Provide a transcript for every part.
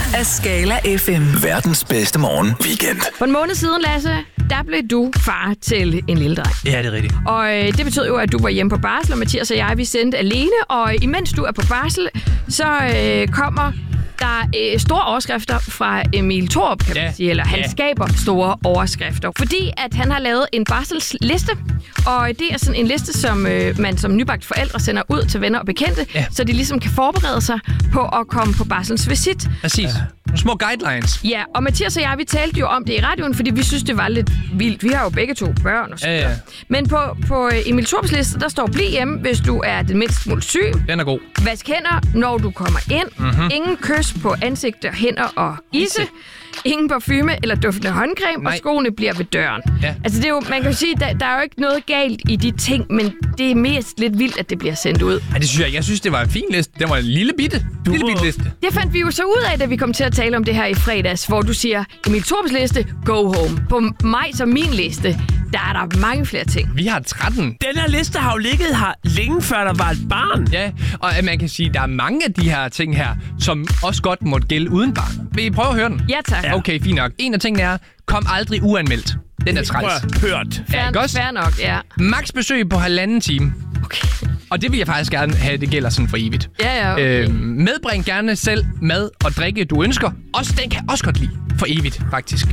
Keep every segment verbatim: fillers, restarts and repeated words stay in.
af Skala F M. Verdens bedste morgen weekend. For en måned siden, Lasse, der blev du far til en lille dreng. Ja, det er rigtigt. Og øh, det betød jo, at du var hjemme på barsel, og Mathias og jeg, vi sendte alene. Og imens du er på barsel, så øh, kommer der øh, store overskrifter fra Emil Thorup, kan man Ja. sige. Eller han Ja. skaber store overskrifter. Fordi at han har lavet en barselsliste. Og det er sådan en liste, som øh, man som nybagt forældre sender ud til venner og bekendte, Ja. så de ligesom kan forberede sig på at komme på barselsvisit. Præcis. Ja. Nogle små guidelines. Ja, og Mathias og jeg, vi talte jo om det i radioen, fordi vi synes, det var lidt vildt. Vi har jo begge to børn og så Ja, videre. ja. Men på, på Emil Thorups liste, der står, bliv hjemme, hvis du er den mindste smule syg. Den er god. Vask hænder, når du kommer ind. Mhm. Ingen kys på ansigt, hænder og isse. Ingen parfume eller duftende håndcreme, Nej. og skoene bliver ved døren. Ja. Altså, det er jo, man kan jo sige, der, der er jo ikke noget galt i de ting, men det er mest lidt vildt, at det bliver sendt ud. Ja, det synes jeg. Jeg synes, det var en fin liste. Den var en lille bitte. Du lille bitte liste. Det fandt vi jo så ud af, da vi kom til at tale om det her i fredags, hvor du siger, Emil Thorups liste, go home. På mig som min liste, der er der mange flere ting. Vi har tretten. Den her liste har jo ligget her længe før der var et barn. Ja, og at man kan sige, at der er mange af de her ting her, som også godt måtte gælde uden barn. Vil I prøve at høre den? Ja, tak. Okay, fint nok. En af tingene er, kom aldrig uanmeldt. Den er træls. Prøv, hørt. Ja, ikke også? Fair nok, ja. Max besøg på halvanden time. Okay. Og det vil jeg faktisk gerne have, det gælder sådan for evigt. Ja, ja, okay. Øh, medbring gerne selv mad og drikke, du ønsker. Også den kan jeg også godt lide. For evigt, faktisk.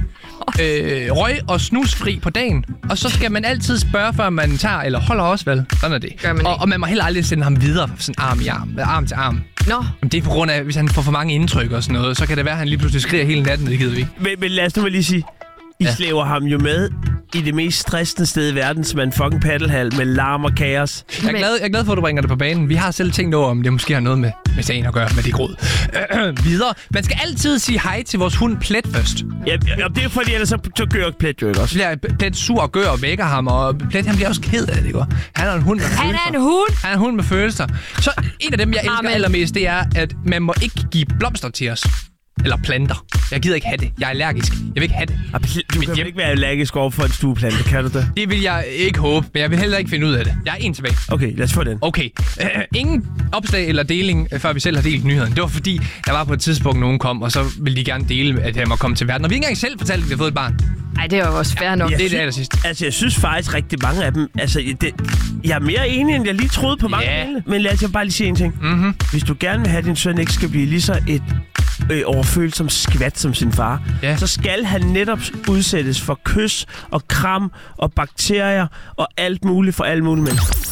Øh, røg og snusfri på dagen. Og så skal man altid spørge, før man tager eller holder også, vel? Sådan er det. Gør man og, ikke. og man må heller aldrig sende ham videre, sådan arm i arm, arm til arm. Nå, Men det er på grund af, hvis han får for mange indtryk og sådan noget, så kan det være, at han lige pludselig skriger hele natten, det gider vi ikke. Men, men lad os nu lige sige, I Ja. ja. slæver ham jo med i det mest stressende sted i verden, som er en fucking paddelhal med larm og kaos. Jeg er, Men- glad, jeg er glad for, at du bringer det på banen. Vi har selv tænkt over, om det måske har noget med, med sagen at gøre, med det gråd. Øh, videre. Man skal altid sige hej til vores hund Plet først. Ja, ja, det er fordi, ellers så, så gør Plet jo ikke Så også. bliver Plet sur og gør og vækker ham, og Plet han bliver også ked af det, ikke? Han er en hund med han følelser. er en hund. Han er en hund med følelser. Så en af dem, jeg elsker Amen. allermest, det er, at man må ikke give blomster til os. Eller planter. Jeg gider ikke have det. Jeg er allergisk. Jeg vil ikke have det. Du kan hjem- vel ikke være allergisk over for en stueplante, kan du det? Det vil jeg ikke håbe, men jeg vil heller ikke finde ud af det. Jeg er en tilbage. Okay, lad os få den. Okay. Øh, ingen opslag eller deling, øh, før vi selv har delt nyheden. Det var fordi, der var på et tidspunkt, nogen kom, og så ville de gerne dele, at jeg må komme til verden. Og vi har ikke engang selv fortalt, at vi har fået et barn. Ej, det er jo også fair nok. Ja. Det er det allersidste. Altså, jeg synes faktisk rigtig mange af dem... Altså, det, jeg er mere enig, end jeg lige troede på mange Ja. af Men lad os bare lige sige en ting. Mhm. Hvis du gerne vil have, at din søn ikke skal blive lige så et øh, overfølsom skvat som sin far, Ja. så skal han netop udsættes for kys og kram og bakterier og alt muligt for alle mulige mennesker.